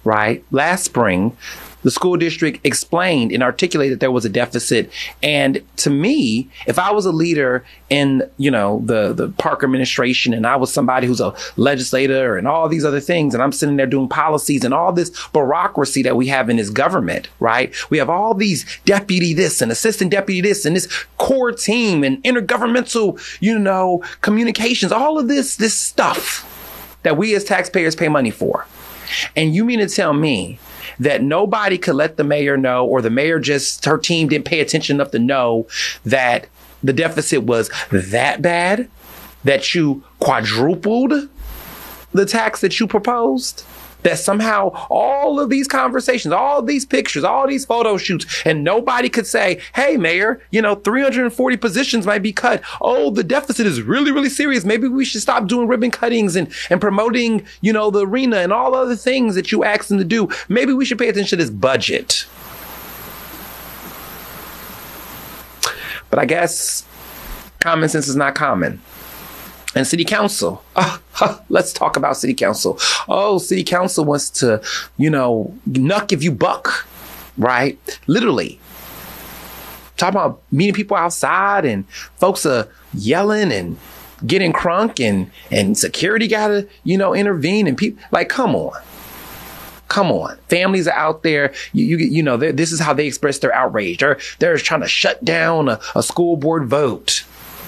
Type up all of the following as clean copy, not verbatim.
right? Last spring, the school district explained and articulated that there was a deficit. And to me, if I was a leader in, the Parker administration, and I was somebody who's a legislator and all these other things, and I'm sitting there doing policies and all this bureaucracy that we have in this government, right? We have all these deputy this and assistant deputy this and this core team and intergovernmental, communications, all of this stuff that we as taxpayers pay money for. And you mean to tell me that nobody could let the mayor know, or the mayor her team didn't pay attention enough to know that the deficit was that bad, that you quadrupled the tax that you proposed? That somehow all of these conversations, all these pictures, all these photo shoots, and nobody could say, hey, mayor, 340 positions might be cut. Oh, the deficit is really, really serious. Maybe we should stop doing ribbon cuttings and promoting, the arena and all other things that you asked them to do. Maybe we should pay attention to this budget. But I guess common sense is not common. And city council, let's talk about city council. Oh, city council wants to, knuck if you buck, right? Literally. Talking about meeting people outside, and folks are yelling and getting crunk, and security gotta, intervene, and people, like, come on. Families are out there. This is how they express their outrage. They're trying to shut down a school board vote.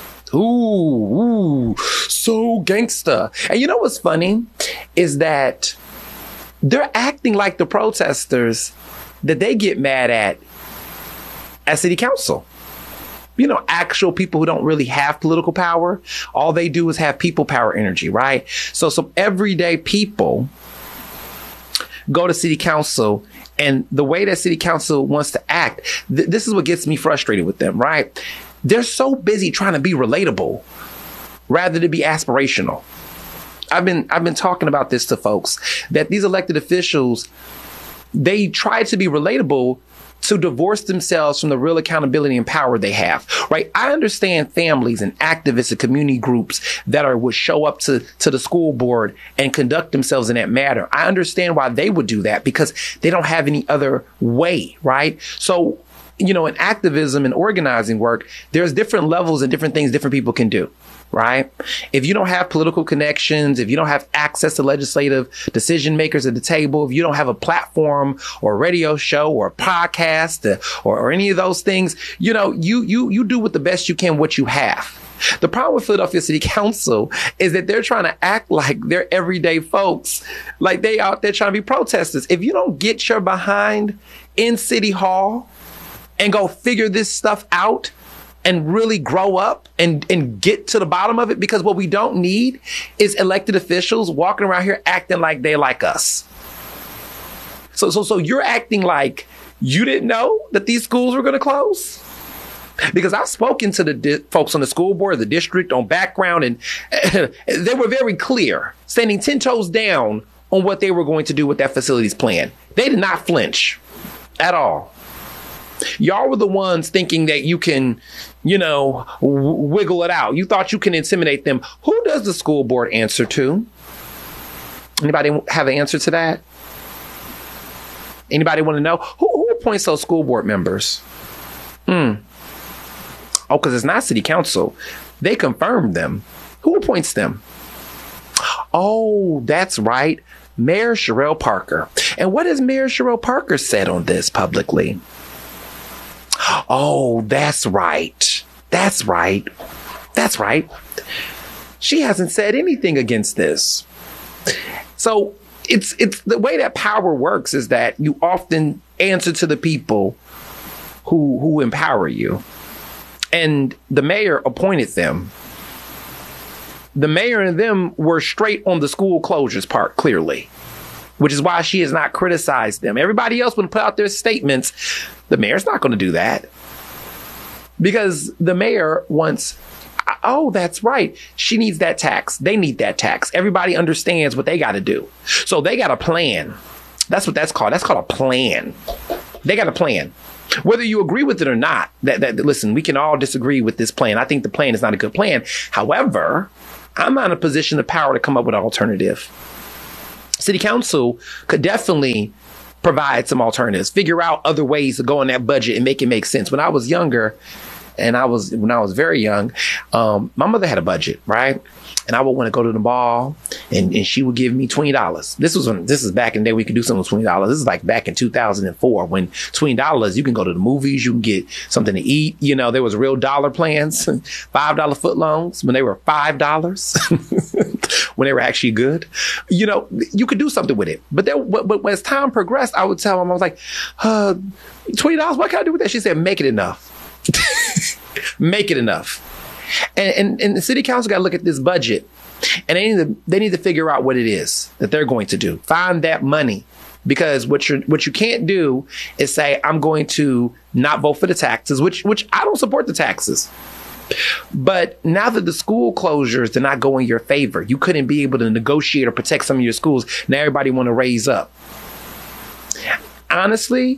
Ooh, so gangsta. And you know what's funny is that they're acting like the protesters that they get mad at city council. Actual people who don't really have political power. All they do is have people power energy, right? So some everyday people go to city council, and the way that city council wants to act, this is what gets me frustrated with them, right? They're so busy trying to be relatable rather than be aspirational. I've been talking about this to folks, that these elected officials, they try to be relatable to divorce themselves from the real accountability and power they have, right? I understand families and activists and community groups that would show up to the school board and conduct themselves in that manner. I understand why they would do that, because they don't have any other way, right? So, in activism and organizing work, there's different levels and different things different people can do, right? If you don't have political connections, if you don't have access to legislative decision makers at the table, if you don't have a platform or a radio show or a podcast or any of those things, you do with the best you can what you have. The problem with Philadelphia City Council is that they're trying to act like they're everyday folks, like they out there trying to be protesters. If you don't get your behind in City Hall and go figure this stuff out and really grow up and get to the bottom of it, because what we don't need is elected officials walking around here acting like they like us. So you're acting like you didn't know that these schools were going to close? Because I've spoken to the folks on the school board, the district, on background, and they were very clear, standing 10 toes down on what they were going to do with that facilities plan. They did not flinch at all. Y'all were the ones thinking that you can, wiggle it out. You thought you can intimidate them. Who does the school board answer to? Anybody have an answer to that? Anybody want to know? Who appoints those school board members? Oh, because it's not city council. They confirmed them. Who appoints them? Oh, that's right. Mayor Cherelle Parker. And what has Mayor Cherelle Parker said on this publicly? Oh, that's right. That's right. That's right. She hasn't said anything against this. So it's the way that power works is that you often answer to the people who empower you. And the mayor appointed them. The mayor and them were straight on the school closures part, clearly, which is why she has not criticized them. Everybody else would put out their statements. The mayor's not going to do that, because the mayor wants, oh, that's right. She needs that tax. They need that tax. Everybody understands what they got to do. So they got a plan. That's what that's called. That's called a plan. They got a plan. Whether you agree with it or not, listen, we can all disagree with this plan. I think the plan is not a good plan. However, I'm not in a position of power to come up with an alternative. City council could definitely provide some alternatives, figure out other ways to go in that budget and make it make sense. When I was younger, when I was very young, my mother had a budget, right? And I would want to go to the mall, and she would give me $20. This is back in the day we could do something with $20. This is like back in 2004 when $20 you can go to the movies, you can get something to eat. You know, there was real dollar plans, $5 foot longs when they were $5, when they were actually good. You know, you could do something with it. But as time progressed, I would tell them, I was like, $20, what can I do with that? She said, make it enough. Make it enough. And the city council got to look at this budget, and they need to figure out what it is that they're going to do. Find that money, because what you can't do is say, I'm going to not vote for the taxes, which I don't support the taxes. But now that the school closures did not go in your favor, you couldn't be able to negotiate or protect some of your schools. Now everybody want to raise up. Honestly,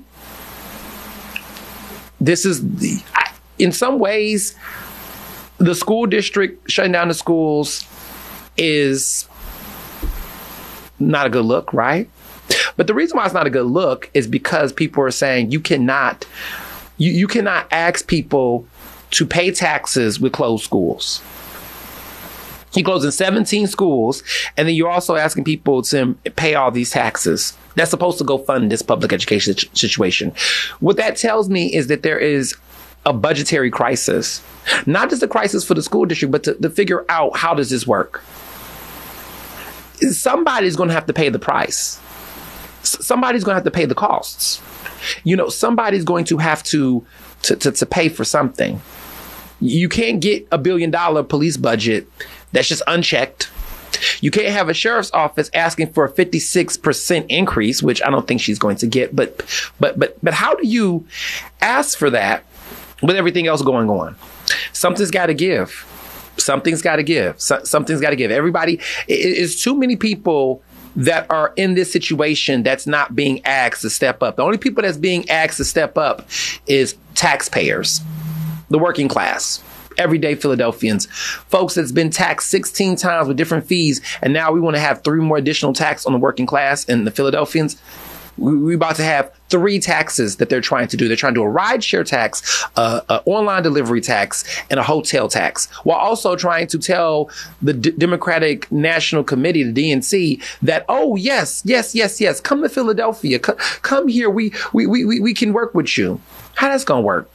this is in some ways, the school district shutting down the schools is not a good look, right? But the reason why it's not a good look is because people are saying you cannot ask people to pay taxes with closed schools. You're closing 17 schools, and then you're also asking people to pay all these taxes. That's supposed to go fund this public education situation. What that tells me is that there is a budgetary crisis, not just a crisis for the school district, but to figure out, how does this work? Somebody's going to have to pay the price. Somebody's going to have to pay the costs. You know, somebody's going to have to pay for something. You can't get $1 billion police budget that's just unchecked. You can't have a sheriff's office asking for a 56% increase, which I don't think she's going to get. But how do you ask for that with everything else going on? Something's got to give. Something's got to give. Something's got to give. Everybody, it's too many people that are in this situation that's not being asked to step up. The only people that's being asked to step up is taxpayers, the working class, everyday Philadelphians, folks that's been taxed 16 times with different fees, and now we want to have 3 more additional tax on the working class and the Philadelphians. We're about to have 3 taxes that they're trying to do. They're trying to do a rideshare tax, an online delivery tax, and a hotel tax, while also trying to tell the Democratic National Committee, the DNC, that, oh, yes, come to Philadelphia. Come here. We can work with you. How that's going to work?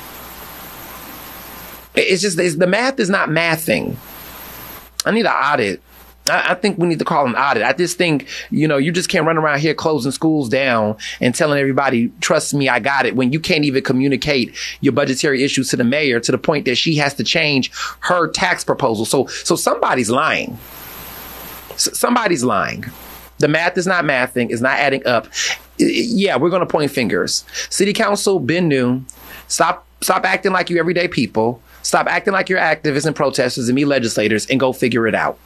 The math is not mathing. I need an audit. I think we need to call an audit. I just think, you just can't run around here closing schools down and telling everybody, trust me, I got it, when you can't even communicate your budgetary issues to the mayor to the point that she has to change her tax proposal. So somebody's lying. Somebody's lying. The math is not mathing. It's not adding up. Yeah, we're going to point fingers. City council, been new. Stop acting like you everyday people. Stop acting like you're activists and protesters and me legislators, and go figure it out.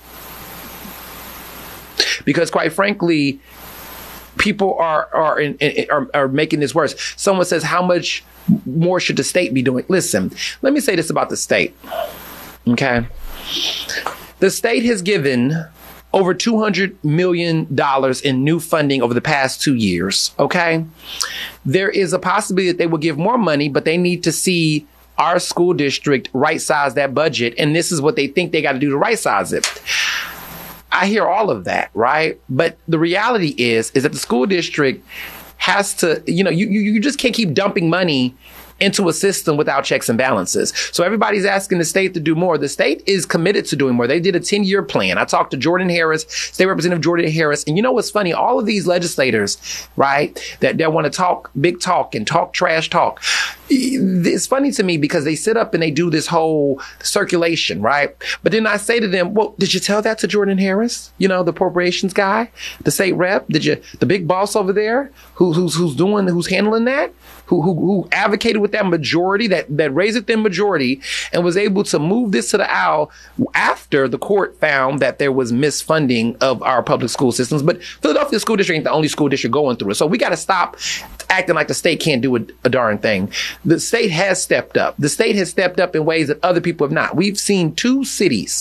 Because quite frankly, people are making this worse. Someone says, how much more should the state be doing? Listen, let me say this about the state. Okay. The state has given over $200 million in new funding over the past 2 years. Okay. There is a possibility that they will give more money, but they need to see our school district right size that budget. And this is what they think they got to do to right size it. I hear all of that, right? But the reality is that the school district has to, you just can't keep dumping money into a system without checks and balances. So everybody's asking the state to do more. The state is committed to doing more. They did a 10-year plan. I talked to Jordan Harris, State Representative Jordan Harris. And you know what's funny? All of these legislators, right, that want to talk big talk and talk trash talk. It's funny to me because they sit up and they do this whole circulation, right? But then I say to them, well, did you tell that to Jordan Harris? The appropriations guy, the state rep? The big boss over there who's handling that? Who advocated with that majority, that raised them majority, and was able to move this to the aisle after the court found that there was misfunding of our public school systems. But Philadelphia School District ain't the only school district going through it. So we got to stop acting like the state can't do a darn thing. The state has stepped up. The state has stepped up in ways that other people have not. We've seen 2 cities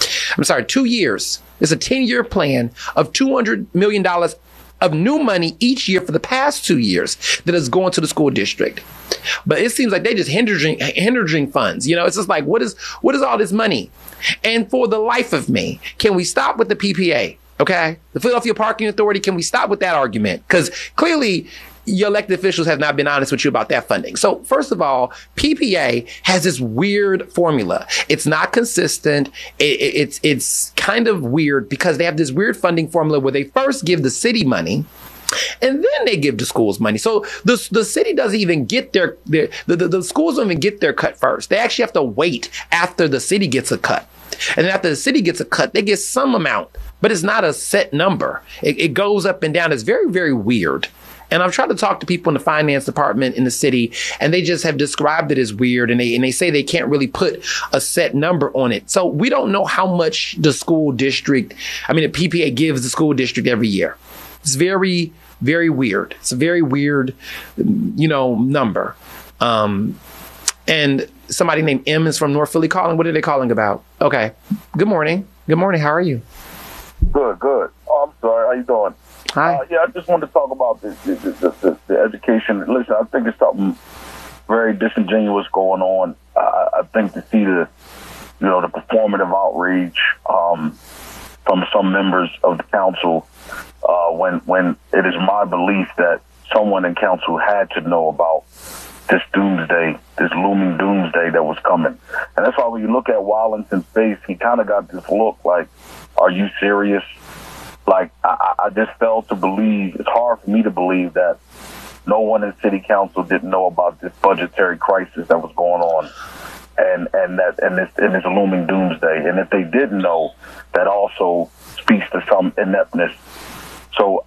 I'm sorry, 2 years. It's a 10-year plan of $200 million of new money each year for the past 2 years that is going to the school district. But it seems like they just hemorrhaging funds. You know, it's just like, what is all this money? And for the life of me, can we stop with the PPA? Okay? The Philadelphia Parking Authority, can we stop with that argument? Because clearly your elected officials have not been honest with you about that funding. So first of all, PPA has this weird formula. It's not consistent. It's kind of weird because they have this weird funding formula where they first give the city money and then they give the schools money. So the city doesn't even get the schools don't even get their cut first. They actually have to wait after the city gets a cut. And then after the city gets a cut, they get some amount, but it's not a set number. It goes up and down. It's very, very weird. And I've tried to talk to people in the finance department in the city, and they just have described it as weird. And they say they can't really put a set number on it. So we don't know how much the PPA gives the school district every year. It's very, very weird. It's a very weird, number. And somebody named M is from North Philly calling. What are they calling about? Okay. Good morning. Good morning. How are you? Good. Oh, I'm sorry. How you doing? Hi. I just wanted to talk about the education. Listen, I think it's something very disingenuous going on. I think to see the performative outrage from some members of the council when it is my belief that someone in council had to know about this looming doomsday that was coming. And that's why when you look at Wallingson's face, he kind of got this look like, are you serious? Like, I just failed to believe, it's hard for me to believe that no one in city council didn't know about this budgetary crisis that was going on and this looming doomsday. And if they didn't know, that also speaks to some ineptness. So,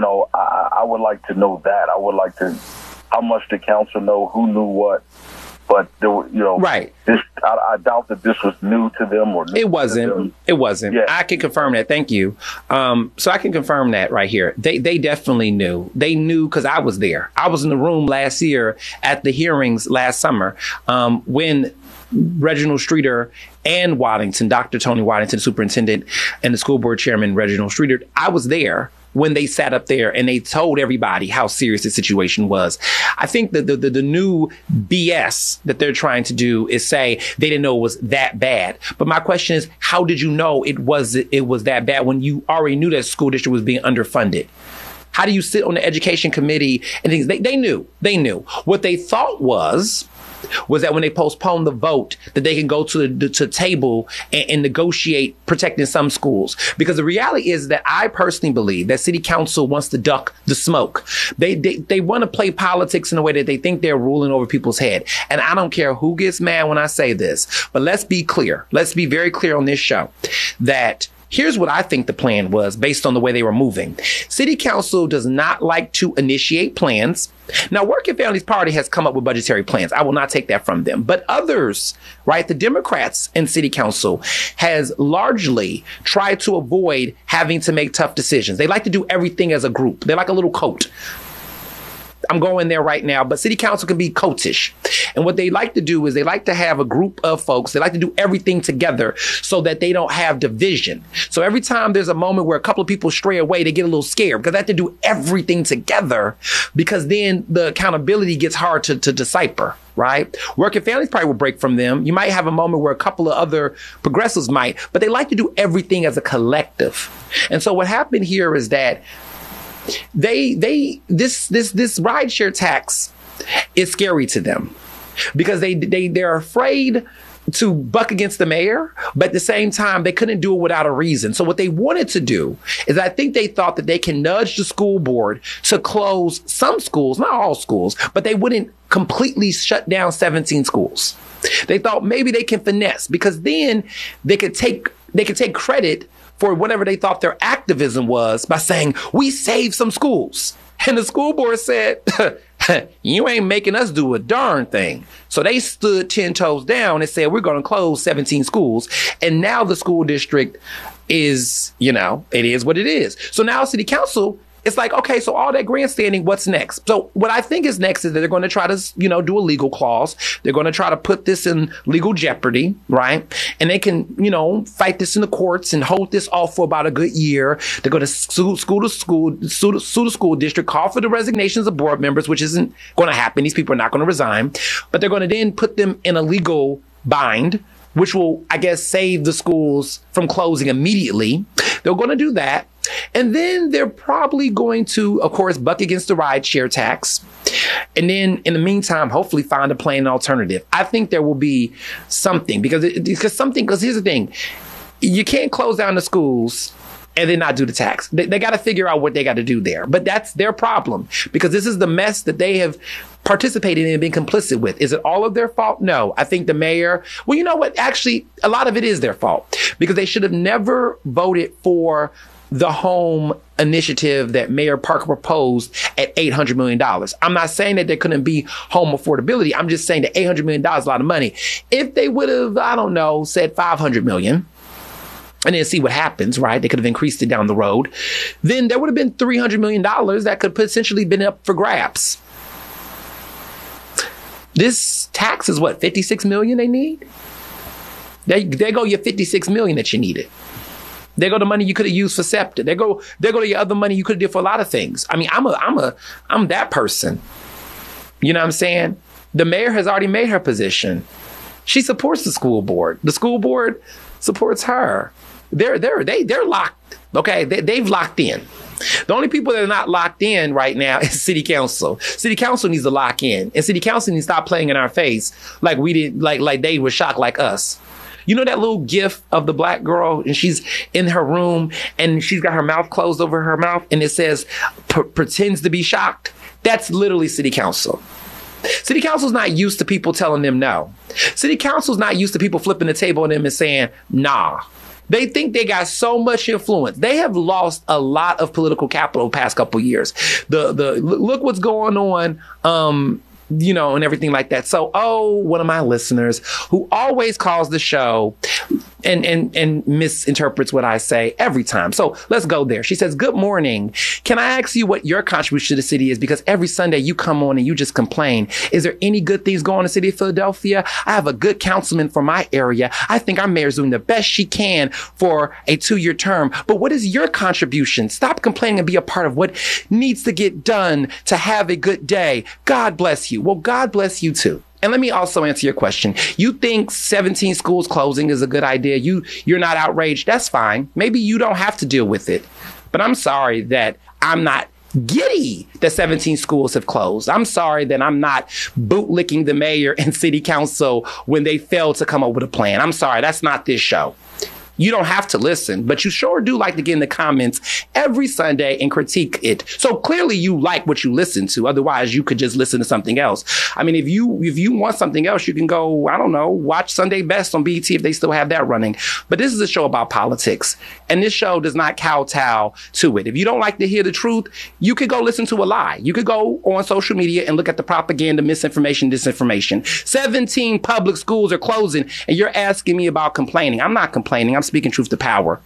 I would like to know that. I would like to, how much did council know, who knew what? But there were, right. I doubt that this was new to them or it wasn't. It wasn't. Yeah. I can confirm that. Thank you. So I can confirm that right here. They definitely knew. They knew because I was there. I was in the room last year at the hearings last summer when Reginald Streeter and Waddington, Dr. Tony Waddington, superintendent, and the school board chairman, Reginald Streeter, I was there when they sat up there and they told everybody how serious the situation was. I think that the new BS that they're trying to do is say they didn't know it was that bad. But my question is, how did you know it was that bad when you already knew that school district was being underfunded? How do you sit on the education committee and things? They knew. What they thought was that when they postponed the vote, that they can go to the table and negotiate protecting some schools. Because the reality is that I personally believe that city council wants to duck the smoke. They want to play politics in a way that they think they're ruling over people's head. And I don't care who gets mad when I say this, but let's be clear. Let's be very clear on this show that here's what I think the plan was based on the way they were moving. City council does not like to initiate plans. Now, Working Families Party has come up with budgetary plans. I will not take that from them. But others, right, the Democrats in city council has largely tried to avoid having to make tough decisions. They like to do everything as a group. They're like a little coat. I'm going there right now, but city council can be coatish. And what they like to do is they like to have a group of folks. They like to do everything together so that they don't have division. So every time there's a moment where a couple of people stray away, they get a little scared because they have to do everything together because then the accountability gets hard to decipher. Right? Working Families probably will break from them. You might have a moment where a couple of other progressives might, but they like to do everything as a collective. And so what happened here is that this rideshare tax is scary to them because they're afraid to buck against the mayor, but at the same time, they couldn't do it without a reason. So what they wanted to do is I think they thought that they can nudge the school board to close some schools, not all schools, but they wouldn't completely shut down 17 schools. They thought maybe they can finesse because then they could take credit for whatever they thought their activism was by saying, we saved some schools. And the school board said, you ain't making us do a darn thing. So they stood 10 toes down and said, we're going to close 17 schools. And now the school district is, it is what it is. So now city council it's like, okay, so all that grandstanding, what's next? So what I think is next is that they're going to try to, do a legal clause. They're going to try to put this in legal jeopardy, right? And they can, fight this in the courts and hold this off for about a good year. They're going to sue the school district, call for the resignations of board members, which isn't going to happen. These people are not going to resign, but they're going to then put them in a legal bind, which will, I guess, save the schools from closing immediately. They're going to do that. And then they're probably going to, of course, buck against the rideshare tax. And then in the meantime, hopefully find a plain alternative. I think there will be something because here's the thing. You can't close down the schools and then not do the tax. They got to figure out what they got to do there. But that's their problem because this is the mess that they have participated in and been complicit with. Is it all of their fault? No. I think the mayor, well, you know what? Actually, a lot of it is their fault because they should have never voted for the home initiative that Mayor Parker proposed at $800 million. I'm not saying that there couldn't be home affordability. I'm just saying that $800 million is a lot of money. If they would have, said $500 million, and then see what happens, right? They could have increased it down the road. Then there would have been $300 million that could potentially been up for grabs. This tax is what, $56 million they need? There go your $56 million that you needed. There go the money you could have used for SEPTA. There go to your other money you could have did for a lot of things. I mean, I'm that person. You know what I'm saying? The mayor has already made her position. She supports the school board. The school board supports her. They're locked. Okay, they've locked in. The only people that are not locked in right now is City Council. City Council needs to lock in, and City Council needs to stop playing in our face like we did, like they were shocked like us. You know that little gif of the black girl and she's in her room and she's got her mouth closed over her mouth and it says pretends to be shocked? That's literally City Council. City Council's not used to people telling them no. City Council's not used to people flipping the table on them and saying, nah. They think they got so much influence. They have lost a lot of political capital the past couple of years. Look what's going on, and everything like that. So, one of my listeners who always calls the show and misinterprets what I say every time. So let's go there. She says, good morning. Can I ask you what your contribution to the city is? Because every Sunday you come on and you just complain. Is there any good things going on in the city of Philadelphia? I have a good councilman for my area. I think our mayor's doing the best she can for a 2-year term. But what is your contribution? Stop complaining and be a part of what needs to get done to have a good day. God bless you. Well, God bless you too. And let me also answer your question. You think 17 schools closing is a good idea? You're not outraged. That's fine. Maybe you don't have to deal with it. But I'm sorry that I'm not giddy that 17 schools have closed. I'm sorry that I'm not bootlicking the mayor and city council when they failed to come up with a plan. I'm sorry. That's not this show. You don't have to listen, but you sure do like to get in the comments every Sunday and critique it. So clearly you like what you listen to. Otherwise, you could just listen to something else. I mean, if you want something else, you can go, watch Sunday Best on BET if they still have that running. But this is a show about politics, and this show does not kowtow to it. If you don't like to hear the truth, you could go listen to a lie. You could go on social media and look at the propaganda, misinformation, disinformation. 17 public schools are closing, and you're asking me about complaining. I'm not complaining. I'm speaking truth to power.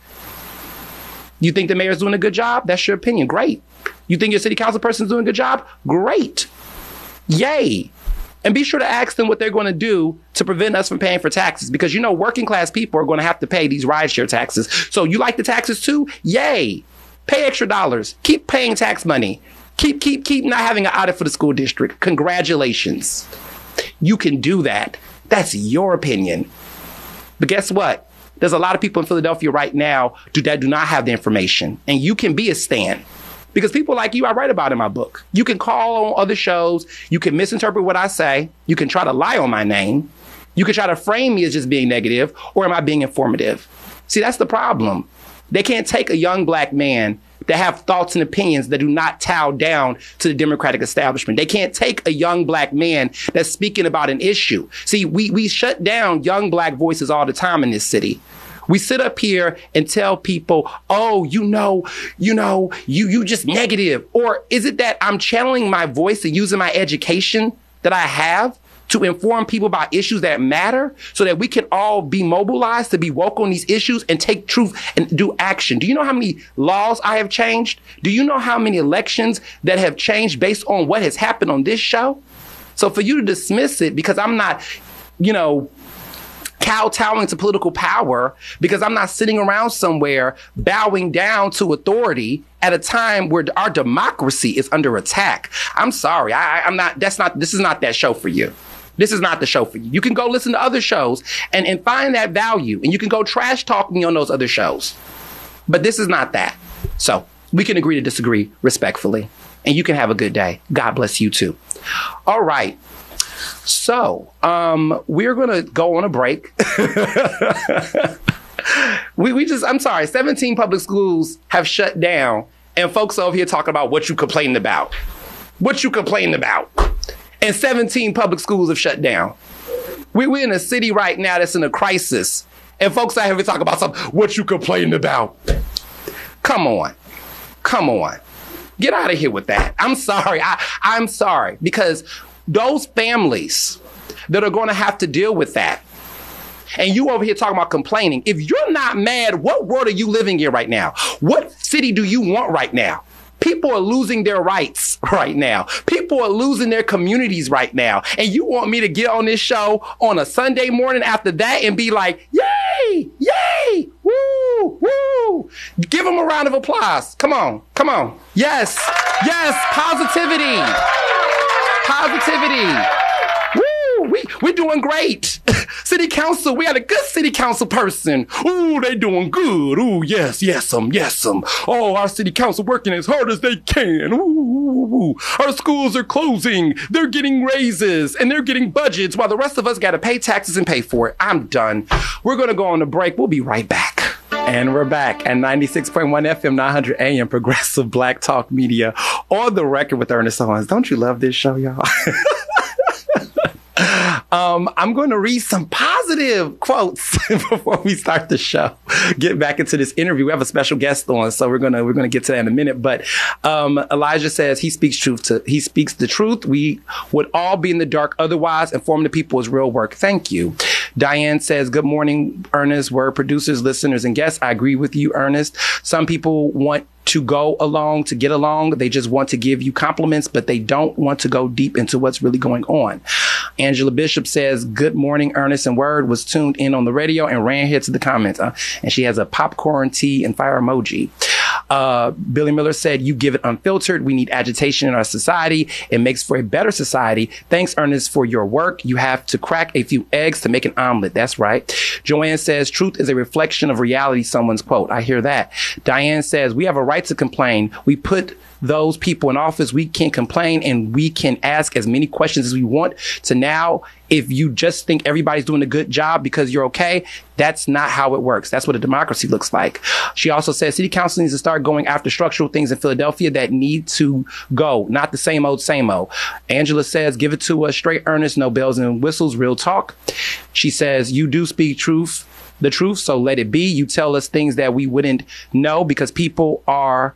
You think the mayor's doing a good job? That's your opinion. Great. You think your city council person's doing a good job? Great. Yay. And be sure to ask them what they're going to do to prevent us from paying for taxes, because working class people are going to have to pay these rideshare taxes. So you like the taxes too? Yay. Pay extra dollars. Keep paying tax money. Keep not having an audit for the school district. Congratulations. You can do that. That's your opinion. But guess what? There's a lot of people in Philadelphia right now that do not have the information. And you can be a stan. Because people like you, I write about in my book. You can call on other shows. You can misinterpret what I say. You can try to lie on my name. You can try to frame me as just being negative, or am I being informative? See, that's the problem. They can't take a young black man that have thoughts and opinions that do not bow down to the Democratic establishment. They can't take a young black man that's speaking about an issue. See, we shut down young black voices all the time in this city. We sit up here and tell people, oh, you just negative. Or is it that I'm channeling my voice and using my education that I have to inform people about issues that matter so that we can all be mobilized to be woke on these issues and take truth and do action. Do you know how many laws I have changed? Do you know how many elections that have changed based on what has happened on this show? So for you to dismiss it because I'm not, kowtowing to political power, because I'm not sitting around somewhere bowing down to authority at a time where our democracy is under attack. I'm sorry. This is not that show for you. This is not the show for you. You can go listen to other shows and find that value, and you can go trash talk me on those other shows. But this is not that. So we can agree to disagree respectfully, and you can have a good day. God bless you too. All right. So, we're going to go on a break. I'm sorry, 17 public schools have shut down, and folks over here talking about what you complaining about. What you complaining about? And 17 public schools have shut down. We're in a city right now that's in a crisis, and folks out here talking about something, what you complaining about? Come on. Get out of here with that. I'm sorry. I'm sorry, because those families that are going to have to deal with that, and you over here talking about complaining, if you're not mad, what world are you living in right now? What city do you want right now? People are losing their rights right now. People are losing their communities right now. And you want me to get on this show on a Sunday morning after that and be like, yay, woo, woo. Give them a round of applause. Come on. Yes, positivity. Woo, we're doing great. City council, we had a good city council person. Ooh, they doing good. Ooh, yes. Oh, our city council working as hard as they can. Ooh. Our schools are closing. They're getting raises and they're getting budgets while the rest of us got to pay taxes and pay for it. I'm done. We're going to go on a break. We'll be right back. And we're back at 96.1 FM, 900 AM, Progressive Black Talk Media, on the record with Ernest Owens. Don't you love this show, y'all? I'm going to read some positive quotes before we start the show. Get back into this interview. We have a special guest on, so we're gonna get to that in a minute. But Elijah says he speaks the truth. We would all be in the dark otherwise. Informing the people is real work. Thank you. Diane says, good morning, Ernest, word producers, listeners, and guests. I agree with you, Ernest. Some people want to go along to get along. They just want to give you compliments, but they don't want to go deep into what's really going on. Angela Bishop says, good morning, Ernest and Word, was tuned in on the radio and ran here to the comments. And she has a popcorn tea and fire emoji. Billy Miller said, you give it unfiltered. We need agitation in our society. It makes for a better society. Thanks, Ernest, for your work. You have to crack a few eggs to make an omelet. That's right. Joanne says, truth is a reflection of reality. Someone's quote. I hear that. Diane says, we have a right to complain. We put those people in office. We can complain and we can ask as many questions as we want. To now, if you just think everybody's doing a good job because you're okay, that's not how it works. That's what a democracy looks like. She also says city council needs to start going after structural things in Philadelphia that need to go, not the same old, same old. Angela says, give it to us straight, Ernest, no bells and whistles, real talk. She says, you do speak the truth, so let it be. You tell us things that we wouldn't know because people are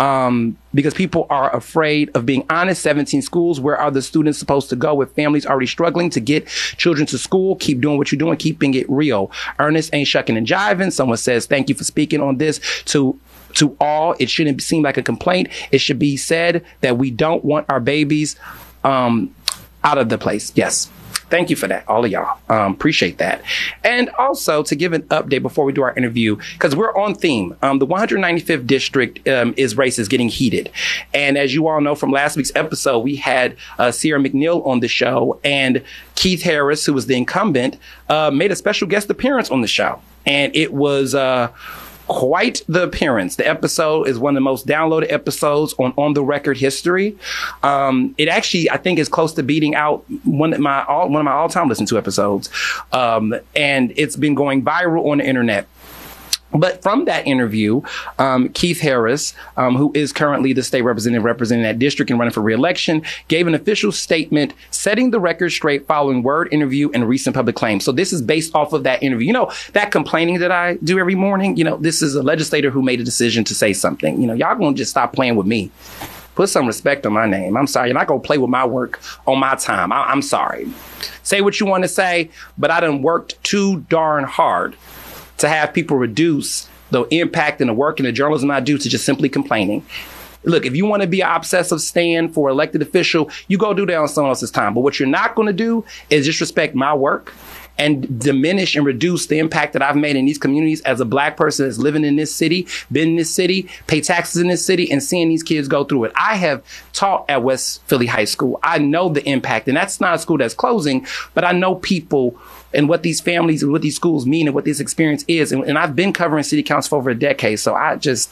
afraid of being honest. 17 schools. Where are the students supposed to go with families already struggling to get children to school? Keep doing what you're doing, keeping it real. Ernest ain't shucking and jiving. Someone says, thank you for speaking on this to all. It shouldn't seem like a complaint. It should be said that we don't want our babies out of the place. Yes. Thank you for that, all of y'all. Appreciate that. And also to give an update before we do our interview, because we're on theme. The 195th district race is getting heated. And as you all know from last week's episode, we had Sierra McNeil on the show, and Keith Harris, who was the incumbent, made a special guest appearance on the show. And it was quite the appearance. The episode is one of the most downloaded episodes on the record history. It actually, I think, is close to beating out one of my all-time listened to episodes. And it's been going viral on the internet. But from that interview, Keith Harris, who is currently the state representative representing that district and running for re-election, gave an official statement setting the record straight following Word interview and recent public claims. So this is based off of that interview. You know, that complaining that I do every morning, you know, this is a legislator who made a decision to say something. You know, y'all gonna just stop playing with me. Put some respect on my name. I'm sorry. You're not going to play with my work on my time. I'm sorry. Say what you want to say, but I done worked too darn hard to have people reduce the impact and the work and the journalism I do to just simply complaining. Look, if you want to be an obsessive stand for elected official, you go do that on someone else's time. But what you're not going to do is disrespect my work and diminish and reduce the impact that I've made in these communities as a Black person that's living in this city, been in this city, pay taxes in this city, and seeing these kids go through it. I have taught at West Philly High School. I know the impact, and that's not a school that's closing, but I know people and what these families and what these schools mean and what this experience is. And I've been covering city council for over a decade, so I just...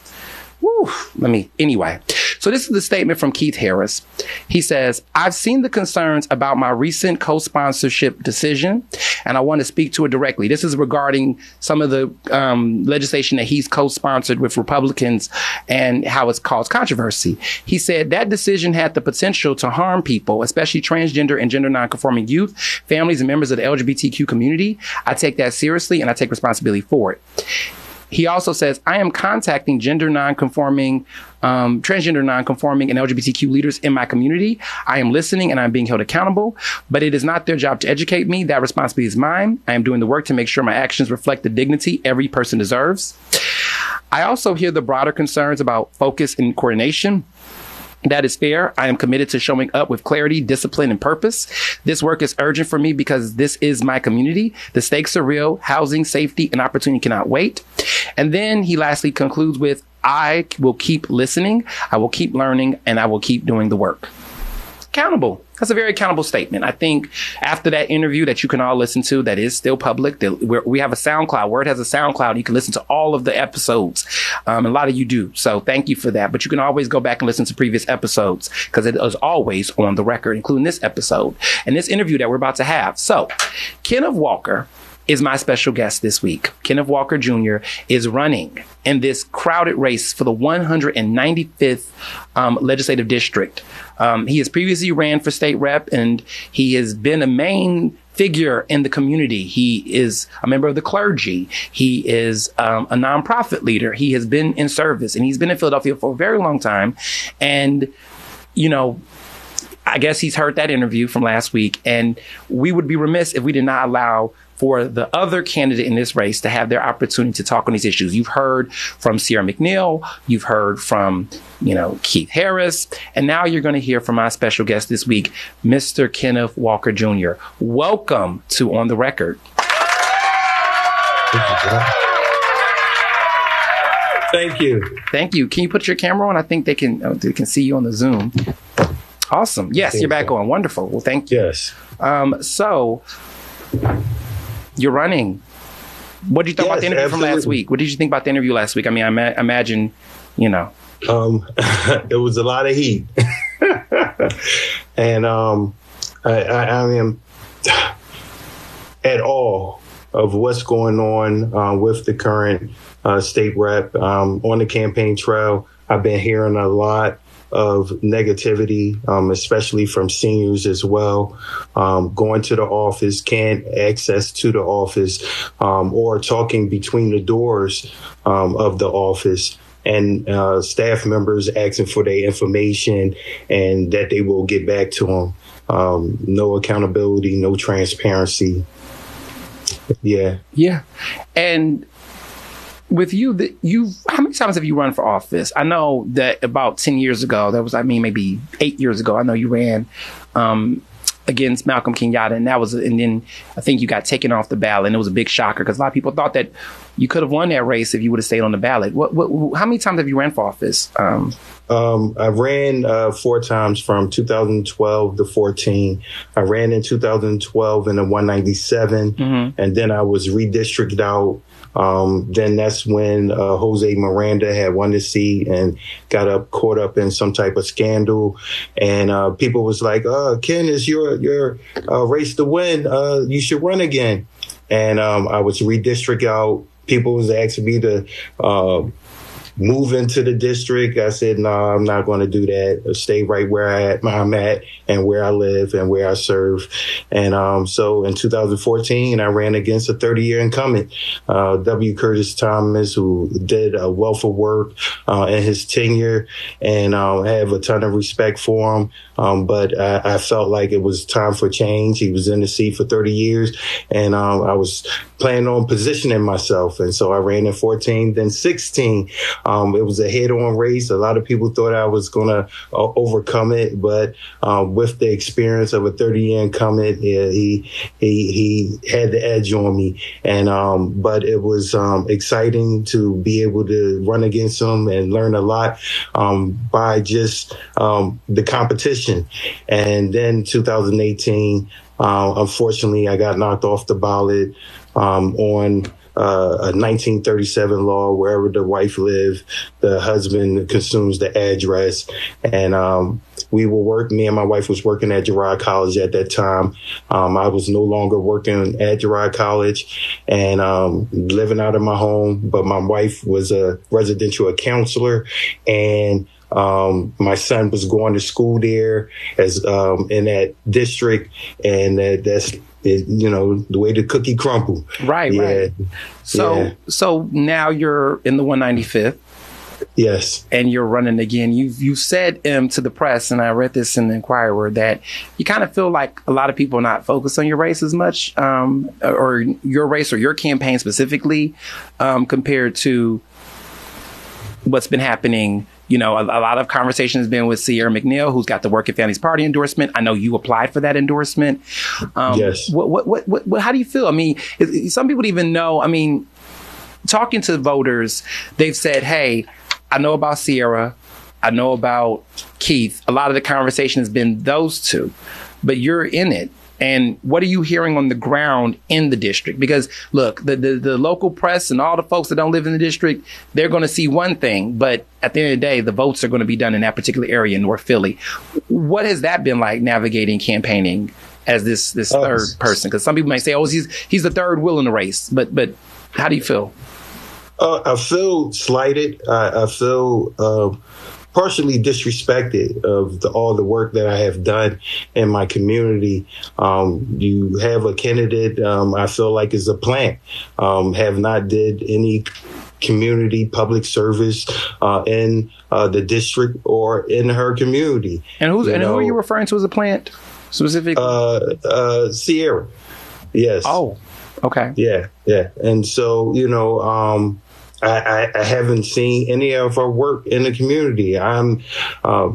Anyway. So this is the statement from Keith Harris. He says, I've seen the concerns about my recent co-sponsorship decision, and I want to speak to it directly. This is regarding some of the legislation that he's co-sponsored with Republicans and how it's caused controversy. He said that decision had the potential to harm people, especially transgender and gender nonconforming youth, families, and members of the LGBTQ community. I take that seriously, and I take responsibility for it. He also says, I am contacting gender nonconforming, transgender nonconforming, and LGBTQ leaders in my community. I am listening and I'm being held accountable, but it is not their job to educate me. That responsibility is mine. I am doing the work to make sure my actions reflect the dignity every person deserves. I also hear the broader concerns about focus and coordination. That is fair. I am committed to showing up with clarity, discipline, and purpose. This work is urgent for me because this is my community. The stakes are real. Housing, safety, and opportunity cannot wait. And then he lastly concludes with, I will keep listening, I will keep learning, and I will keep doing the work. Accountable. That's a very accountable statement. I think after that interview that you can all listen to, that is still public, we have a SoundCloud. Word has a SoundCloud. You can listen to all of the episodes. A lot of you do. So thank you for that. But you can always go back and listen to previous episodes because it is always on the record, including this episode and this interview that we're about to have. So Kenneth Walker is my special guest this week. Kenneth Walker Jr. is running in this crowded race for the 195th legislative district. He has previously ran for state rep, and he has been a main figure in the community. He is a member of the clergy. He is a nonprofit leader. He has been in service, and he's been in Philadelphia for a very long time. And, you know, I guess he's heard that interview from last week, and we would be remiss if we did not allow for the other candidate in this race to have their opportunity to talk on these issues. You've heard from Sierra McNeil, you've heard from, Keith Harris, and now you're going to hear from my special guest this week, Mr. Kenneth Walker Jr. Welcome to On the Record. Thank you. Thank you. Can you put your camera on? I think they can see you on the Zoom. Awesome. Yes, you're back on. Wonderful. Well, thank you. Yes. So you're running. What did you think about the interview from last week? What did you think about the interview last week? I mean, I imagine, it was a lot of heat. And I am at awe of what's going on with the current state rep. On the campaign trail, I've been hearing a lot of negativity, especially from seniors as well, going to the office, can't access to the office, or talking between the doors of the office, and staff members asking for their information and that they will get back to them. No accountability, no transparency. Yeah. Yeah. And with you, how many times have you run for office? I know that about 10 years ago, maybe 8 years ago, I know you ran against Malcolm Kenyatta, and then I think you got taken off the ballot, and it was a big shocker because a lot of people thought that you could have won that race if you would have stayed on the ballot. How many times have you ran for office? I ran 4 times from 2012 to 14. I ran in 2012 in the 197, and then I was redistricted out. Then that's when Jose Miranda had won the seat and got caught up in some type of scandal. And people was like, Ken, it's your race to win. You should run again. And I was redistricted out. People was asking me to move into the district. I said, no, I'm not going to do that. I'll stay right where I'm at and where I live and where I serve. And so in 2014, I ran against a 30-year incumbent, W. Curtis Thomas, who did a wealth of work in his tenure, and I have a ton of respect for him. But I felt like it was time for change. He was in the seat for 30 years, and I was planning on positioning myself. And so I ran in 14, then 16. It was a head-on race. A lot of people thought I was going to overcome it, but with the experience of a 30-year incumbent, he had the edge on me. And but it was exciting to be able to run against him and learn a lot by just the competition. And then 2018, unfortunately, I got knocked off the ballot on a 1937 law. Wherever the wife lived, the husband consumes the address. And me and my wife was working at Girard College at that time. I was no longer working at Girard College and living out of my home, but my wife was a residential counselor, and my son was going to school there as in that district, and that's the way the cookie crumbled. Right. So now you're in the 195th. Yes. And you're running again. You said to the press, and I read this in the Inquirer, that you kind of feel like a lot of people are not focused on your race as much, or your race or your campaign specifically, compared to what's been happening. A lot of conversation has been with Sierra McNeil, who's got the Working Families Party endorsement. I know you applied for that endorsement. Yes. What, how do you feel? I mean, some people even know, talking to voters, they've said, hey, I know about Sierra, I know about Keith. A lot of the conversation has been those two, but you're in it. And what are you hearing on the ground in the district? Because look, the local press and all the folks that don't live in the district, they're going to see one thing, but at the end of the day, the votes are going to be done in that particular area in North Philly. What has that been like, navigating campaigning as this third person? Because some people might say, oh, he's the third wheel in the race, but how do you feel? I feel slighted. I feel partially disrespected of all the work that I have done in my community. You have a candidate, I feel like is a plant, have not did any community public service in the district or in her community. And who are you referring to as a plant specifically? Sierra. Yes. Oh, okay. Yeah. And so, I haven't seen any of her work in the community. I'm a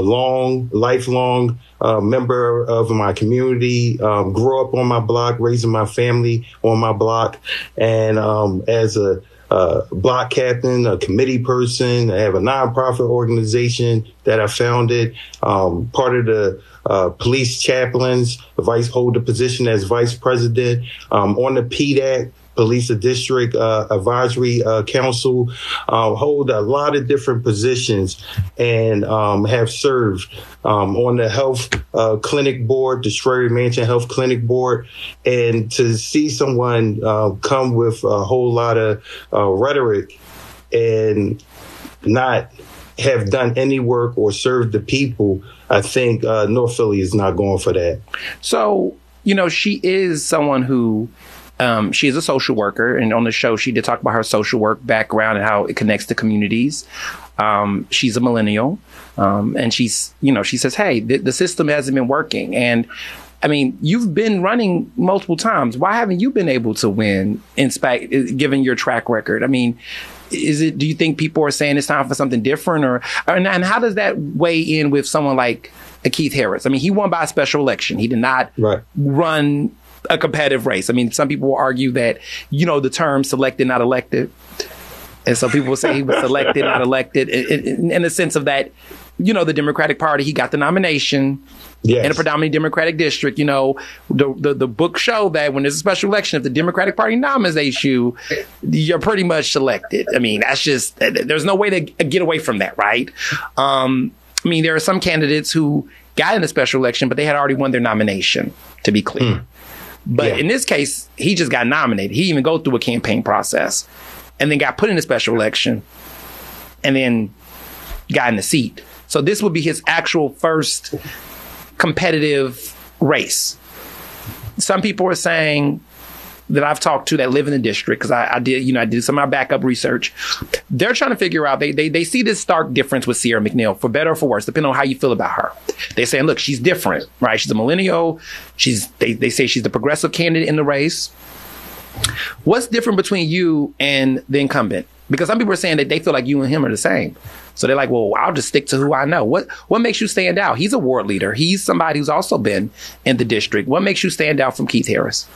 lifelong member of my community, grew up on my block, raising my family on my block. And as a block captain, a committee person, I have a nonprofit organization that I founded, part of the police chaplains, hold the position as vice president, on the PDAC, Police District Advisory Council, hold a lot of different positions, and have served on the health clinic board, the Strayer Mansion Health Clinic board. And to see someone come with a whole lot of rhetoric and not have done any work or served the people, I think North Philly is not going for that. So, she is someone who she is a social worker, and on the show, she did talk about her social work background and how it connects to communities. She's a millennial, and she says, hey, the system hasn't been working. And you've been running multiple times. Why haven't you been able to win, given your track record? Do you think people are saying it's time for something different, and how does that weigh in with someone like Keith Harris? He won by a special election. He did not run a competitive race. Some people will argue that, the term selected, not elected. And so people will say he was selected, not elected, in the sense of that, the Democratic Party, he got the nomination in a predominantly Democratic district. The book show that when there's a special election, if the Democratic Party nominates you, you're pretty much selected. That's just, there's no way to get away from that, right? There are some candidates who got in a special election, but they had already won their nomination, to be clear. But in this case, he just got nominated. He didn't even go through a campaign process, and then got put in a special election and then got in the seat. So this would be his actual first competitive race. Some people are saying that I've talked to that live in the district, because I did some of my backup research. They're trying to figure out, they see this stark difference with Sierra McNeil, for better or for worse, depending on how you feel about her. They're saying, look, she's different, right? She's a millennial. They say she's the progressive candidate in the race. What's different between you and the incumbent? Because some people are saying that they feel like you and him are the same. So they're like, well, I'll just stick to who I know. What makes you stand out? He's a ward leader. He's somebody who's also been in the district. What makes you stand out from Keith Harris?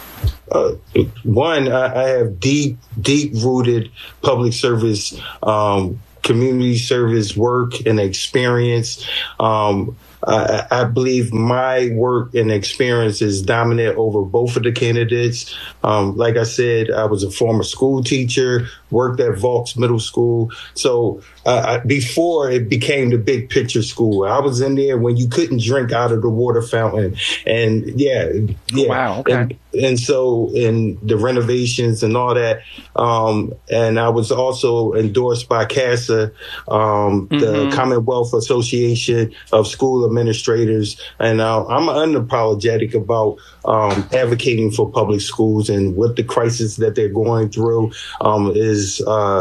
One, I have deep rooted public service, community service work and experience. I believe my work and experience is dominant over both of the candidates. Like I said, I was a former school teacher, worked at Vaults Middle School. So before it became the big picture school, I was in there when you couldn't drink out of the water fountain. And yeah. Wow. Okay. And so in the renovations and all that. And I was also endorsed by CASA, the Commonwealth Association of School Administrators. And I'm unapologetic about advocating for public schools, and what the crisis that they're going through is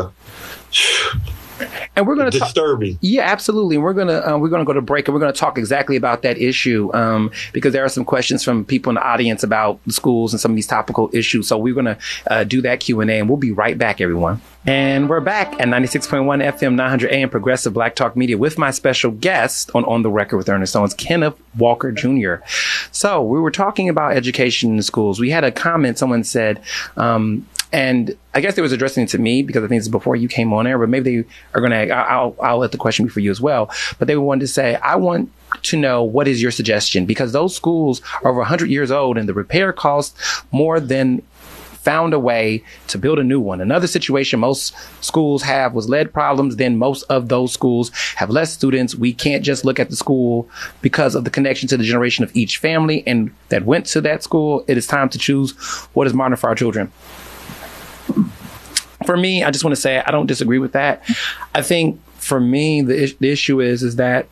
and we're going to disturbing. Yeah, absolutely. And we're going to go to break, and we're going to talk exactly about that issue, because there are some questions from people in the audience about the schools and some of these topical issues. So we're going to do that Q&A, and we'll be right back, everyone. And we're back at 96.1 FM 900 AM Progressive Black Talk Media with my special guest on the Record with Ernest Owens, Kenneth Walker Jr. So we were talking about education in the schools. We had a comment. Someone said, and I guess they was addressing it to me, because I think it's before you came on air, but maybe they are going to, I'll let the question be for you as well. But they wanted to say, I want to know, what is your suggestion? Because those schools are over 100 years old, and the repair costs more than found a way to build a new one. Another situation most schools have was lead problems. Then most of those schools have less students. We can't just look at the school because of the connection to the generation of each family and that went to that school. It is time to choose what is modern for our children. For me, I just want to say I don't disagree with that. I think for me, the issue is that,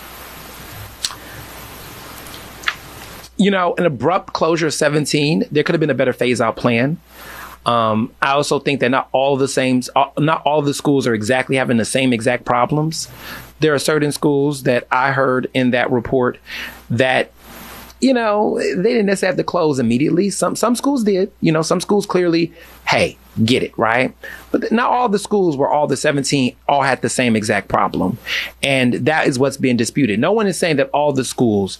you know, an abrupt closure of 17, there could have been a better phase out plan. I also think that not all the schools are exactly having the same exact problems. There are certain schools that I heard in that report that, you know, they didn't necessarily have to close immediately. Some schools did. You know, some schools clearly, hey, get it, right? But not all the schools where all the 17 all had the same exact problem. And that is what's being disputed. No one is saying that all the schools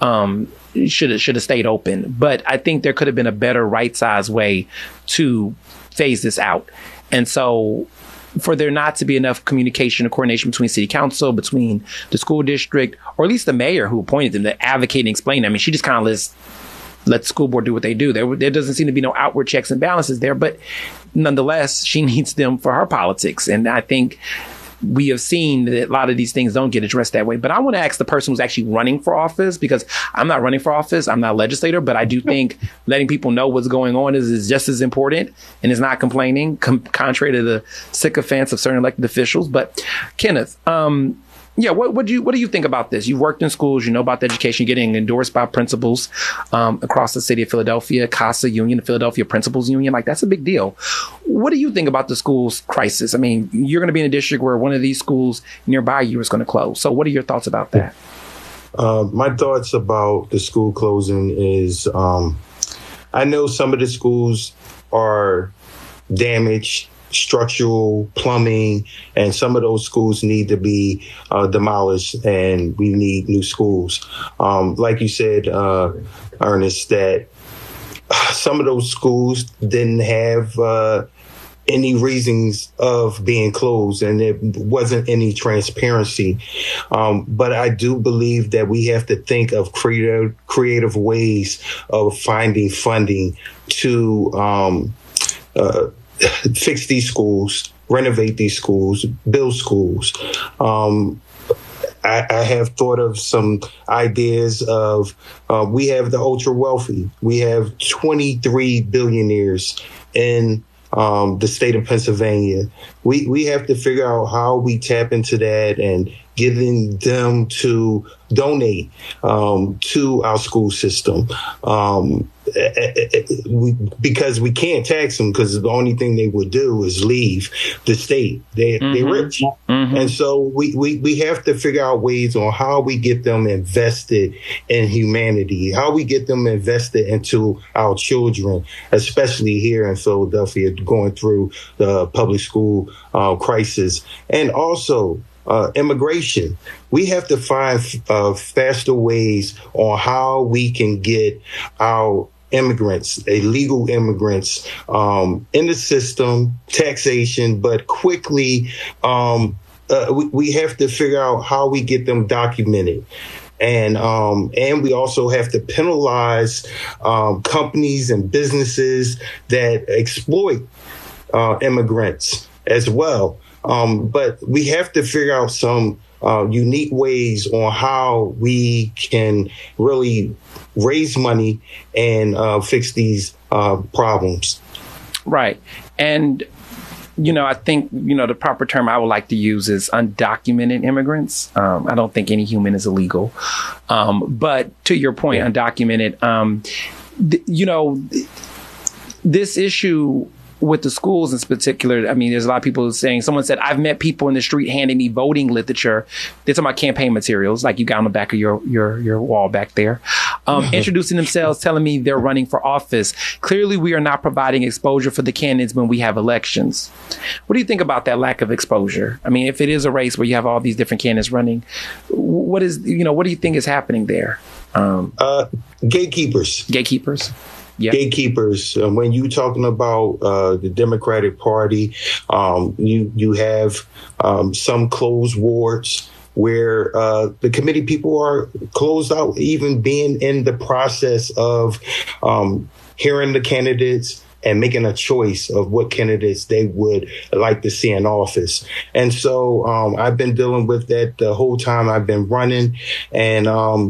should have stayed open. But I think there could have been a better right-sized way to phase this out. And so for there not to be enough communication and coordination between city council, between the school district, or at least the mayor who appointed them to advocate and explain. I mean, she just kind of let the school board do what they do. There doesn't seem to be no outward checks and balances there, but nonetheless, she needs them for her politics. And I think we have seen that a lot of these things don't get addressed that way. But I want to ask the person who's actually running for office, because I'm not running for office. I'm not a legislator, but I do think letting people know what's going on is just as important, and is not complaining, contrary to the sycophants of certain elected officials. But Kenneth, yeah, what do you think about this? You've worked in schools, you know about the education, getting endorsed by principals across the city of Philadelphia, CASA Union, the Philadelphia Principals Union. Like, that's a big deal. What do you think about the school's crisis? I mean, you're going to be in a district where one of these schools nearby you is going to close. So what are your thoughts about that? My thoughts about the school closing is, I know some of the schools are damaged, structural, plumbing, and some of those schools need to be demolished, and we need new schools. Like you said, Ernest, that some of those schools didn't have any reasons of being closed, and there wasn't any transparency. But I do believe that we have to think of creative ways of finding funding to fix these schools, renovate these schools, build schools. I have thought of some ideas of, we have the ultra wealthy. We have 23 billionaires in the state of Pennsylvania. We have to figure out how we tap into that and getting them to donate to our school system. Because we can't tax them, because the only thing they would do is leave the state. They're rich. And so we have to figure out ways on how we get them invested in humanity, how we get them invested into our children, especially here in Philadelphia, going through the public school crisis. And also immigration. We have to find faster ways on how we can get our immigrants, illegal immigrants, in the system, taxation, but quickly, we have to figure out how we get them documented. And we also have to penalize companies and businesses that exploit immigrants as well. But we have to figure out some unique ways on how we can really raise money and fix these problems. Right. And, I think, the proper term I would like to use is undocumented immigrants. I don't think any human is illegal. But to your point, undocumented, this issue with the schools in particular, I mean, there's a lot of people saying, someone said, I've met people in the street handing me voting literature. They're talking about campaign materials, like you got on the back of your wall back there, introducing themselves, telling me they're running for office. Clearly, we are not providing exposure for the candidates when we have elections. What do you think about that lack of exposure? I mean, if it is a race where you have all these different candidates running, what do you think is happening there? Gatekeepers. Gatekeepers. Yep. Gatekeepers. When you're talking about the Democratic Party, you have some closed wards where the committee people are closed out, even being in the process of hearing the candidates and making a choice of what candidates they would like to see in office. And so I've been dealing with that the whole time I've been running. And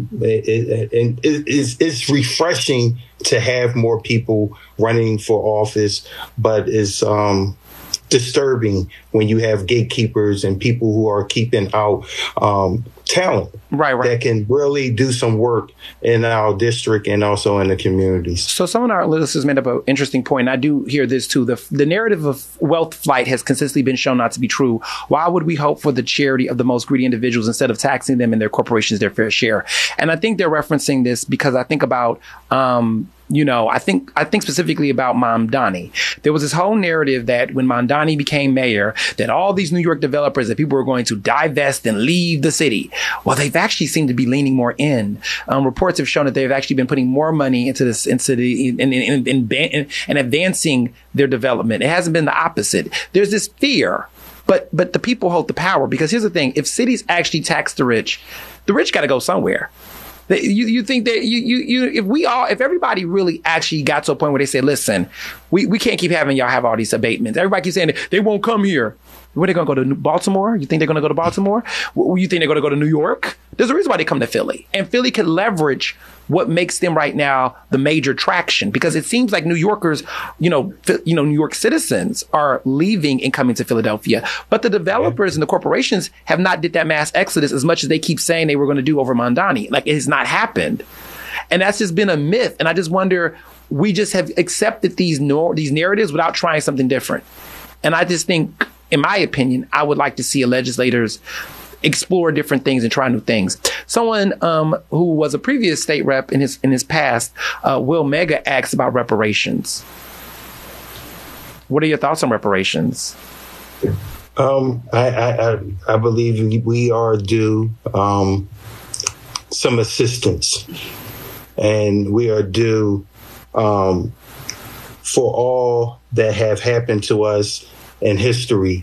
it's refreshing to have more people running for office, but it's disturbing when you have gatekeepers and people who are keeping out talent that can really do some work in our district and also in the communities. So some of our listeners made up an interesting point, and I do hear this too. The narrative of wealth flight has consistently been shown not to be true. Why would we hope for the charity of the most greedy individuals instead of taxing them and their corporations their fair share? And I think they're referencing this because I think about I think specifically about Mamdani. There was this whole narrative that when Mamdani became mayor, that all these New York developers, that people were going to divest and leave the city. Well, they've actually seemed to be leaning more in. Reports have shown that they've actually been putting more money into and advancing their development. It hasn't been the opposite. There's this fear, but the people hold the power, because here's the thing: if cities actually tax the rich got to go somewhere. You think that if everybody really actually got to a point where they say, listen, we can't keep having y'all have all these abatements. Everybody keeps saying they won't come here. Where they going to go to Baltimore? You think they're going to go to Baltimore? You think they're going to go to New York? There's a reason why they come to Philly. And Philly could leverage what makes them right now the major traction, because it seems like New Yorkers, New York citizens are leaving and coming to Philadelphia. But the developers and the corporations have not did that mass exodus as much as they keep saying they were going to do over Mamdani. Like, it has not happened. And that's just been a myth. And I just wonder, we just have accepted these narratives without trying something different. And I just think, in my opinion, I would like to see legislators explore different things and try new things. Someone who was a previous state rep in his past, Will Mega, asked about reparations. What are your thoughts on reparations? I believe we are due some assistance, and we are due for all that have happened to us in history.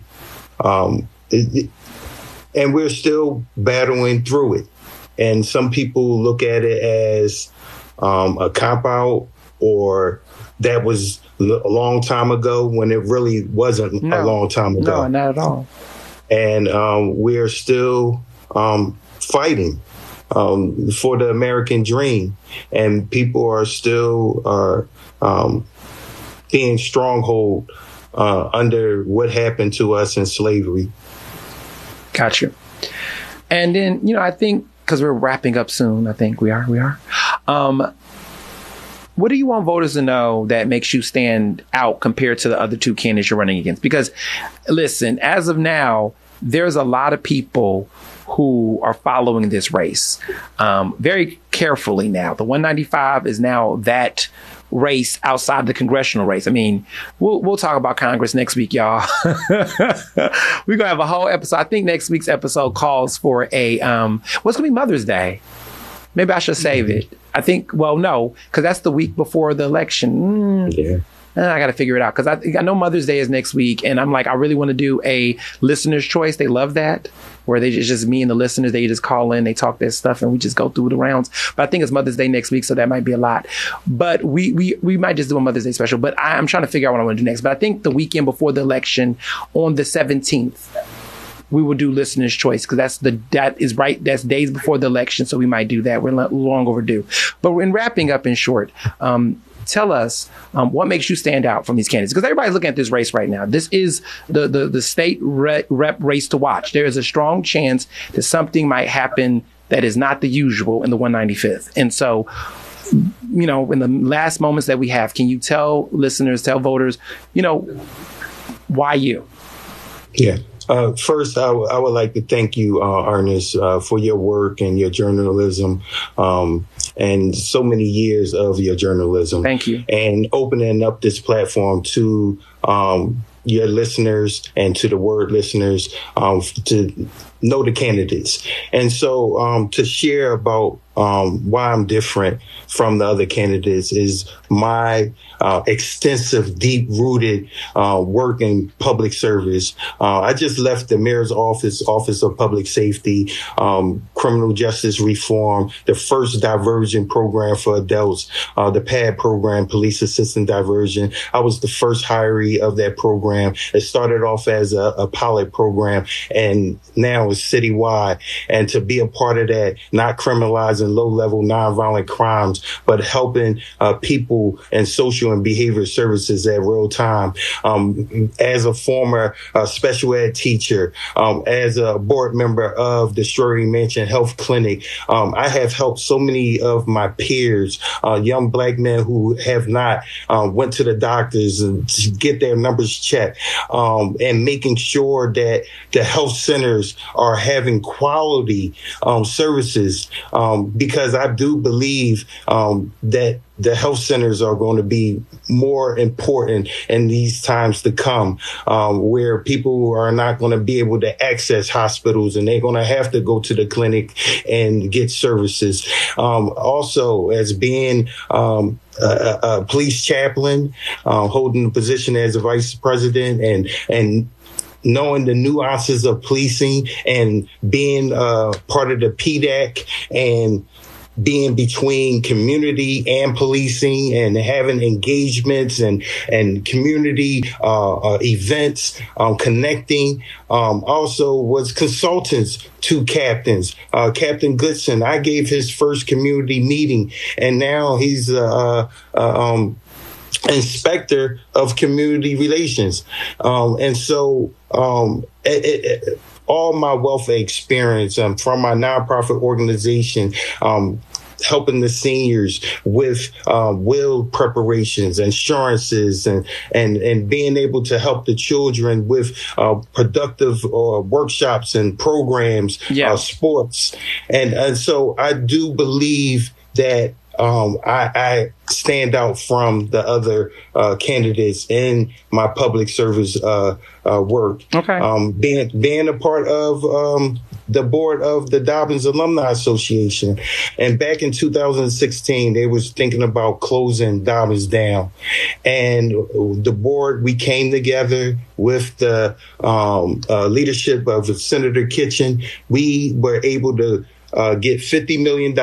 And we're still battling through it. And some people look at it as a cop-out, or that was a long time ago, when it really wasn't a long time ago. No, not at all. And we're still fighting for the American dream. And people are still being stronghold under what happened to us in slavery. Got you. And then, I think, because we're wrapping up soon, I think we are. What do you want voters to know that makes you stand out compared to the other two candidates you're running against? Because, listen, as of now, there's a lot of people who are following this race very carefully now. The 195 is now that race outside the congressional race. I mean, we'll talk about Congress next week, y'all. We're gonna have a whole episode. I think next week's episode calls for a what's gonna be Mother's Day. Maybe I should save it. I think, well, no, because that's the week before the election. Yeah. I got to figure it out because I know Mother's Day is next week. And I'm like, I really want to do a listener's choice. They love that, where it's just me and the listeners. They just call in, they talk their stuff, and we just go through the rounds. But I think it's Mother's Day next week, so that might be a lot. But we might just do a Mother's Day special. But I'm trying to figure out what I want to do next. But I think the weekend before the election on the 17th, we will do listener's choice because that's days before the election. So we might do that. We're long overdue. But in wrapping up in short, tell us what makes you stand out from these candidates, because everybody's looking at this race right now. This is the state rep race to watch. There is a strong chance that something might happen that is not the usual in the 195th. And so, in the last moments that we have, can you tell listeners, tell voters, why you? Yeah. First, I would like to thank you, Ernest, for your work and your journalism, and so many years of your journalism. Thank you. And opening up this platform to your listeners and to the word listeners to know the candidates. And so to share about why I'm different from the other candidates is my extensive, deep-rooted work in public service. I just left the mayor's office of public safety, criminal justice reform, the first diversion program for adults, the PAD program, police assistant diversion. I was the first hiree of that program. It started off as a pilot program, and now it's citywide. And to be a part of that, not criminalizing low-level nonviolent crimes, but helping people in social and behavior services at real time. As a former special ed teacher, as a board member of the Story Mansion Health Clinic, I have helped so many of my peers, young Black men who have not went to the doctors and to get their numbers checked, and making sure that the health centers are having quality services, because I do believe that the health centers are going to be more important in these times to come, where people are not going to be able to access hospitals and they're going to have to go to the clinic and get services. Also, as being a police chaplain, holding the position as a vice president and knowing the nuances of policing and being part of the PDAC and being between community and policing and having engagements and community events, connecting. Also was consultants to captains. Captain Goodson, I gave his first community meeting, and now he's inspector of community relations. And so all my wealth of experience from my nonprofit organization, helping the seniors with will preparations, insurances, and being able to help the children with productive workshops and programs, sports. And so I do believe that I stand out from the other candidates in my public service work. Okay. Being a part of the board of the Dobbins Alumni Association. And back in 2016, they was thinking about closing Dobbins down. And the board, we came together with the leadership of Senator Kitchen. We were able to get $50 million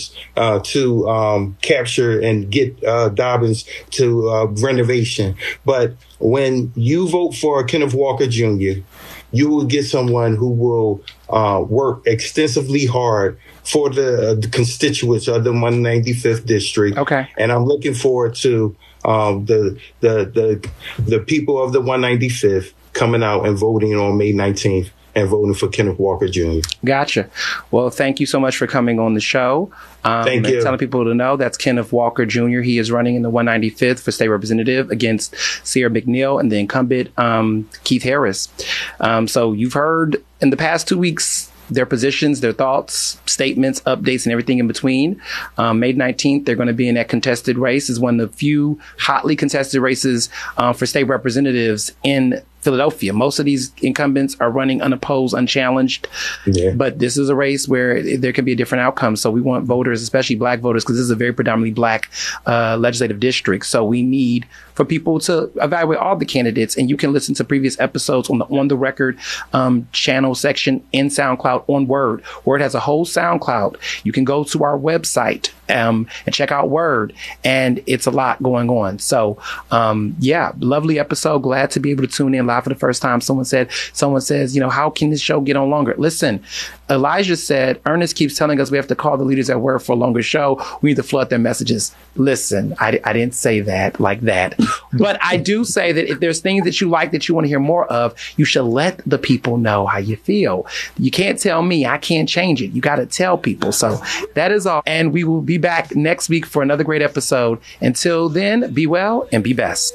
to capture and get Dobbins to renovation. But when you vote for Kenneth Walker Jr., you will get someone who will work extensively hard for the constituents of the 195th district. Okay. And I'm looking forward to the people of the 195th coming out and voting on May 19th and voting for Kenneth Walker Jr. Gotcha. Well, thank you so much for coming on the show. Thank you. Telling people to know that's Kenneth Walker Jr. He is running in the 195th for state representative against Sierra McNeil and the incumbent Keith Harris. So you've heard in the past 2 weeks their positions, their thoughts, statements, updates, and everything in between. May 19th, they're going to be in that contested race. Is one of the few hotly contested races for state representatives in Philadelphia. Most of these incumbents are running unopposed, unchallenged. Yeah. But this is a race where there can be a different outcome. So we want voters, especially black voters, because this is a very predominantly black legislative district. So we need for people to evaluate all the candidates. And you can listen to previous episodes on the On the Record channel section in SoundCloud on Word. Word has a whole SoundCloud. You can go to our website and check out Word. And it's a lot going on. So, yeah, lovely episode. Glad to be able to tune in live for the first time. Someone says, how can this show get on longer? Listen, Elijah said, Ernest keeps telling us we have to call the leaders at Word for a longer show. We need to flood their messages. Listen, I didn't say that like that. But I do say that if there's things that you like that you want to hear more of, you should let the people know how you feel. You can't tell me. I can't change it. You got to tell people. So that is all. And we will be back next week for another great episode. Until then, be well and be best.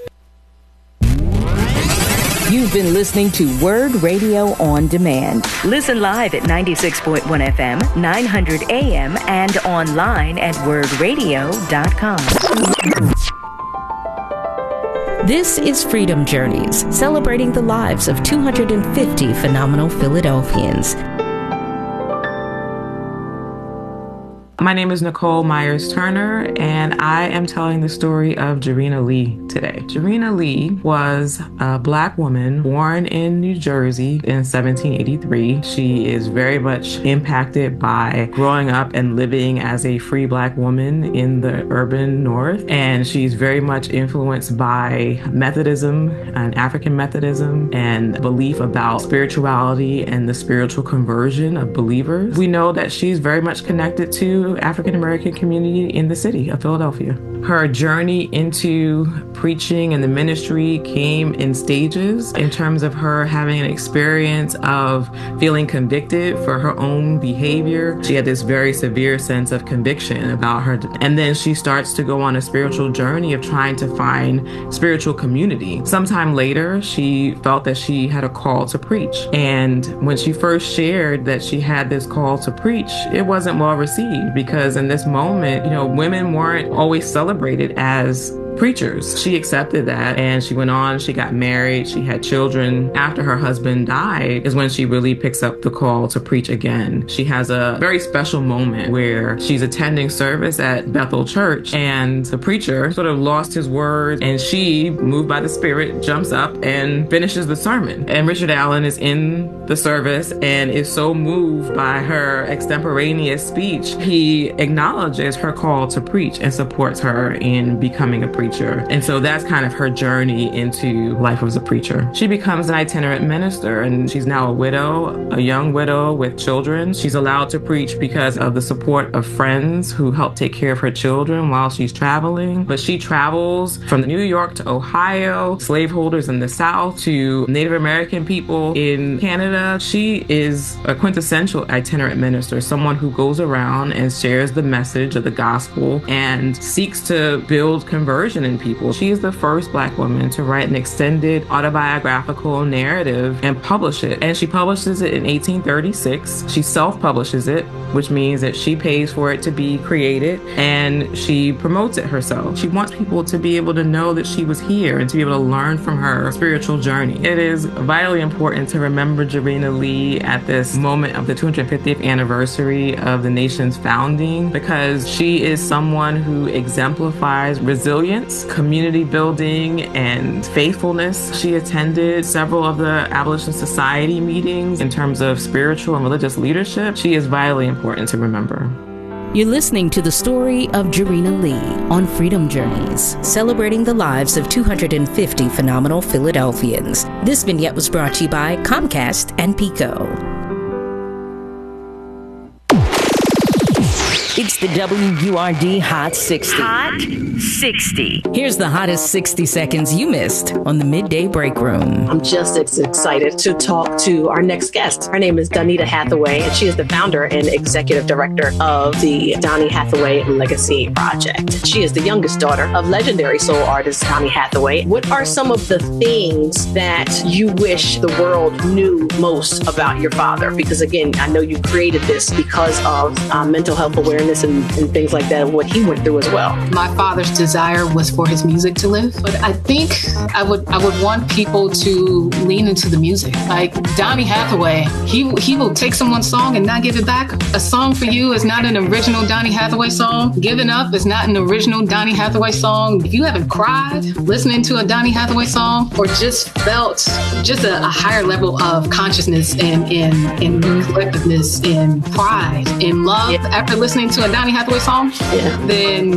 You've been listening to Word Radio On Demand. Listen live at 96.1 FM, 900 AM, and online at wordradio.com. This is Freedom Journeys, celebrating the lives of 250 phenomenal Philadelphians. My name is Nicole Myers-Turner, and I am telling the story of Jarena Lee today. Jarena Lee was a Black woman born in New Jersey in 1783. She is very much impacted by growing up and living as a free Black woman in the urban North, and she's very much influenced by Methodism and African Methodism and belief about spirituality and the spiritual conversion of believers. We know that she's very much connected to African American community in the city of Philadelphia. Her journey into preaching and the ministry came in stages in terms of her having an experience of feeling convicted for her own behavior. She had this very severe sense of conviction about her. And then she starts to go on a spiritual journey of trying to find spiritual community. Sometime later, she felt that she had a call to preach. And when she first shared that she had this call to preach, it wasn't well received because in this moment, women weren't always celebrated as preachers. She accepted that and she went on, she got married, she had children. After her husband died is when she really picks up the call to preach again. She has a very special moment where she's attending service at Bethel Church and the preacher sort of lost his words and she, moved by the Spirit, jumps up and finishes the sermon. And Richard Allen is in the service and is so moved by her extemporaneous speech, he acknowledges her call to preach and supports her in becoming a preacher. And so that's kind of her journey into life as a preacher. She becomes an itinerant minister and she's now a widow, a young widow with children. She's allowed to preach because of the support of friends who help take care of her children while she's traveling. But she travels from New York to Ohio, slaveholders in the South to Native American people in Canada. She is a quintessential itinerant minister, someone who goes around and shares the message of the gospel and seeks to build conversion in people. She is the first Black woman to write an extended autobiographical narrative and publish it. And she publishes it in 1836. She self-publishes it, which means that she pays for it to be created and she promotes it herself. She wants people to be able to know that she was here and to be able to learn from her spiritual journey. It is vitally important to remember Jarena Lee at this moment of the 250th anniversary of the nation's founding because she is someone who exemplifies resilience, community building, and faithfulness. She attended several of the Abolition Society meetings in terms of spiritual and religious leadership. She is vitally important to remember. You're listening to the story of Jarena Lee on Freedom Journeys, celebrating the lives of 250 phenomenal Philadelphians. This vignette was brought to you by Comcast and Pico. It's the WURD Hot 60. Hot 60. Here's the hottest 60 seconds you missed on the Midday Break Room. I'm just as excited to talk to our next guest. Her name is Donita Hathaway, and she is the founder and executive director of the Donny Hathaway Legacy Project. She is the youngest daughter of legendary soul artist Donny Hathaway. What are some of the things that you wish the world knew most about your father? Because again, I know you created this because of mental health awareness and things like that, and what he went through as well. My father's desire was for his music to live, but I think I would want people to lean into the music. Like Donny Hathaway, he will take someone's song and not give it back. A song for you is not an original Donny Hathaway song. Giving Up is not an original Donny Hathaway song. If you haven't cried listening to a Donny Hathaway song, or just felt just a higher level of consciousness and collectiveness and pride and love after listening to a Donny Hathaway song, then